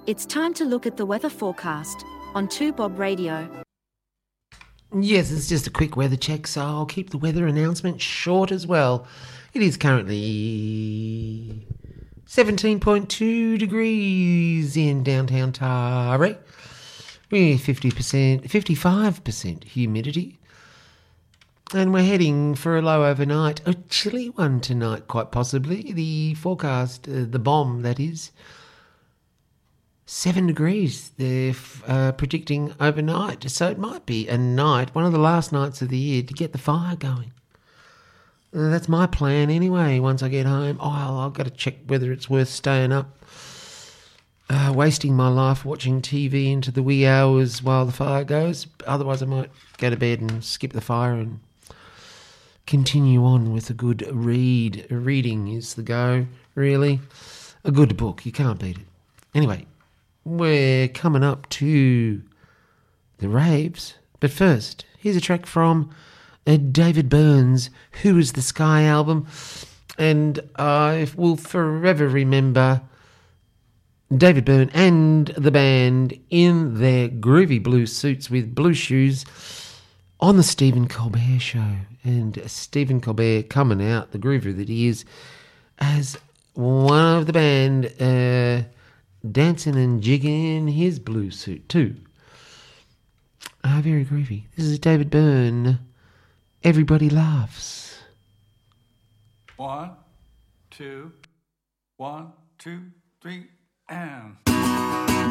It's time to look at the weather forecast on 2Bob Radio. Yes, it's just a quick weather check, so I'll keep the weather announcement short as well. It is currently 17.2 degrees in downtown Taree, with 55% humidity. And we're heading for a low overnight, a chilly one tonight, quite possibly. The forecast, the bomb, that is, 7 degrees they're predicting overnight. So it might be a night, one of the last nights of the year, to get the fire going. That's my plan anyway. Once I get home, I've got to check whether it's worth staying up, wasting my life watching TV into the wee hours while the fire goes. Otherwise I might go to bed and skip the fire and continue on with a good read. Reading is the go, really. A good book, you can't beat it. Anyway, we're coming up to the raves, but first, here's a track from David Byrne's Who Is the Sky album, and I will forever remember David Byrne and the band in their groovy blue suits with blue shoes on the Stephen Colbert Show, and Stephen Colbert coming out, the groover that he is, as one of the band, dancing and jigging in his blue suit too. Very groovy. This is David Byrne. Everybody Laughs. 1, 2, 1, 2, 3, and...